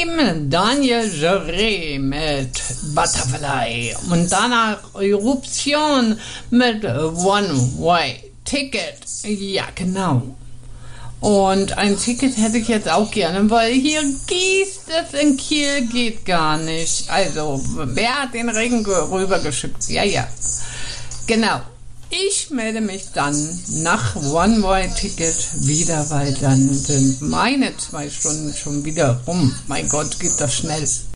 eben Daniel Jarre mit Butterfly und danach Eruption mit One Way Ticket. Ja, genau. Und ein Ticket hätte ich jetzt auch gerne, weil hier gießt es in Kiel, geht gar nicht. Also, wer hat den Regen rübergeschickt? Ja. Genau. Ich melde mich dann nach One-Way-Ticket wieder, weil dann sind meine 2 Stunden schon wieder rum. Mein Gott, geht das schnell.